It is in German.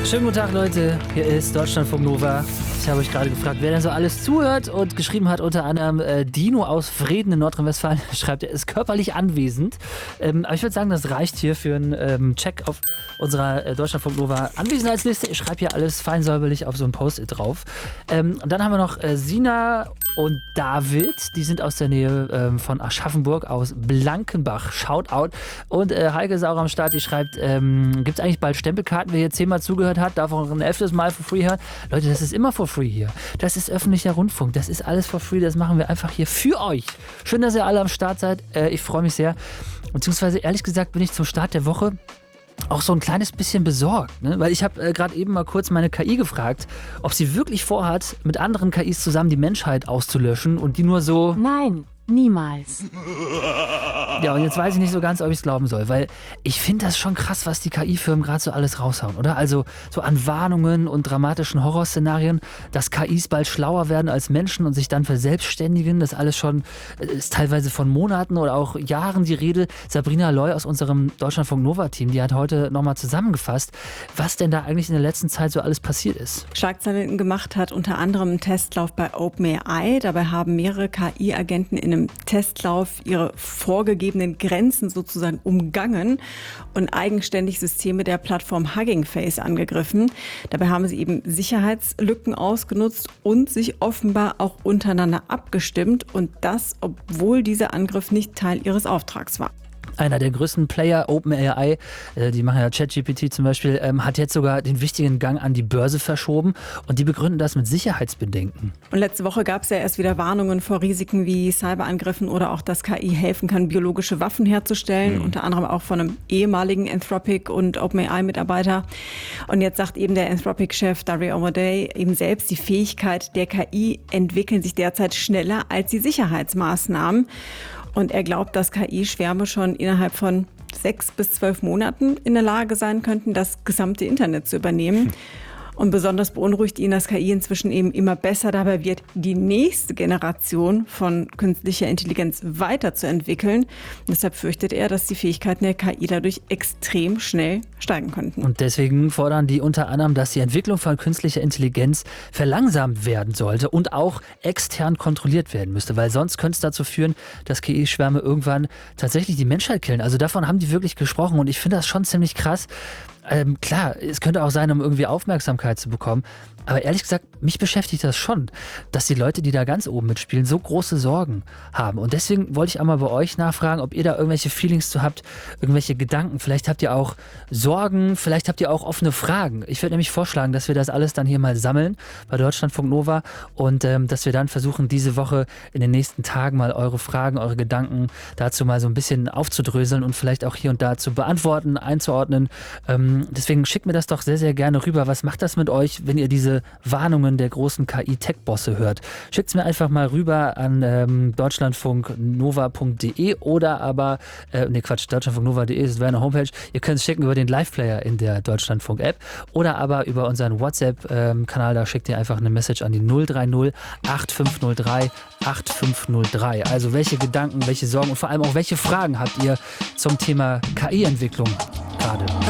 Schönen guten Tag, Leute. Hier ist Deutschlandfunk Nova. Ich habe euch gerade gefragt, wer denn so alles zuhört und geschrieben hat, unter anderem Dino aus Vreden in Nordrhein-Westfalen schreibt, er ist körperlich anwesend. Aber ich würde sagen, das reicht hier für einen Check auf unserer Deutschlandfunk Nova Anwesenheitsliste. Ich schreibe hier alles fein säuberlich auf so ein Post-it drauf. Und dann haben wir noch Sina und David, die sind aus der Nähe von Aschaffenburg, aus Blankenbach. Shoutout. Und Heike ist auch am Start, die schreibt, gibt es eigentlich bald Stempelkarten, wer hier 10-mal zugehört hat, darf auch ein 11. Mal for free hören. Leute, das ist immer for free hier. Das ist öffentlicher Rundfunk, das ist alles for free, das machen wir einfach hier für euch. Schön, dass ihr alle am Start seid, ich freue mich sehr. Beziehungsweise, ehrlich gesagt, bin ich zum Start der Woche auch so ein kleines bisschen besorgt, ne? Weil ich habe gerade eben mal kurz meine KI gefragt, ob sie wirklich vorhat, mit anderen KIs zusammen die Menschheit auszulöschen und die nur so... Nein, niemals. Ja, und jetzt weiß ich nicht so ganz, ob ich es glauben soll, weil ich finde das schon krass, was die KI-Firmen gerade so alles raushauen, oder? Also so an Warnungen und dramatischen Horrorszenarien, dass KIs bald schlauer werden als Menschen und sich dann verselbstständigen, das alles schon ist teilweise von Monaten oder auch Jahren die Rede. Sabrina Loy aus unserem Deutschlandfunk Nova-Team, die hat heute nochmal zusammengefasst, was denn da eigentlich in der letzten Zeit so alles passiert ist. Schlagzeilen gemacht hat unter anderem ein Testlauf bei OpenAI. Dabei haben mehrere KI-Agenten in einem Testlauf ihre vorgegebenen Grenzen sozusagen umgangen und eigenständig Systeme der Plattform Hugging Face angegriffen. Dabei haben sie eben Sicherheitslücken ausgenutzt und sich offenbar auch untereinander abgestimmt, und das, obwohl dieser Angriff nicht Teil ihres Auftrags war. Einer der größten Player, OpenAI, die machen ja ChatGPT zum Beispiel, hat jetzt sogar den wichtigen Gang an die Börse verschoben, und die begründen das mit Sicherheitsbedenken. Und letzte Woche gab es ja erst wieder Warnungen vor Risiken wie Cyberangriffen oder auch, dass KI helfen kann, biologische Waffen herzustellen, unter anderem auch von einem ehemaligen Anthropic- und OpenAI-Mitarbeiter. Und jetzt sagt eben der Anthropic-Chef Dario Amodei eben selbst, die Fähigkeit der KI entwickeln sich derzeit schneller als die Sicherheitsmaßnahmen. Und er glaubt, dass KI-Schwärme schon innerhalb von 6 bis 12 Monaten in der Lage sein könnten, das gesamte Internet zu übernehmen. Und besonders beunruhigt ihn, dass KI inzwischen eben immer besser dabei wird, die nächste Generation von künstlicher Intelligenz weiterzuentwickeln. Und deshalb fürchtet er, dass die Fähigkeiten der KI dadurch extrem schnell steigen könnten. Und deswegen fordern die unter anderem, dass die Entwicklung von künstlicher Intelligenz verlangsamt werden sollte und auch extern kontrolliert werden müsste, weil sonst könnte es dazu führen, dass KI-Schwärme irgendwann tatsächlich die Menschheit killen. Also davon haben die wirklich gesprochen, und ich finde das schon ziemlich krass. Klar, es könnte auch sein, um irgendwie Aufmerksamkeit zu bekommen. Aber ehrlich gesagt, mich beschäftigt das schon, dass die Leute, die da ganz oben mitspielen, so große Sorgen haben. Und deswegen wollte ich auch mal bei euch nachfragen, ob ihr da irgendwelche Feelings zu habt, irgendwelche Gedanken. Vielleicht habt ihr auch Sorgen, vielleicht habt ihr auch offene Fragen. Ich würde nämlich vorschlagen, dass wir das alles dann hier mal sammeln bei Deutschlandfunk Nova und dass wir dann versuchen, diese Woche in den nächsten Tagen mal eure Fragen, eure Gedanken dazu mal so ein bisschen aufzudröseln und vielleicht auch hier und da zu beantworten, einzuordnen. Deswegen schickt mir das doch sehr, sehr gerne rüber. Was macht das mit euch, wenn ihr diese Warnungen der großen KI-Tech-Bosse hört? Schickt es mir einfach mal rüber an deutschlandfunknova.de oder aber, deutschlandfunknova.de, das wäre eine Homepage. Ihr könnt es schicken über den Live-Player in der Deutschlandfunk-App oder aber über unseren WhatsApp-Kanal. Da schickt ihr einfach eine Message an die 030 8503 8503. Also welche Gedanken, welche Sorgen und vor allem auch welche Fragen habt ihr zum Thema KI-Entwicklung gerade?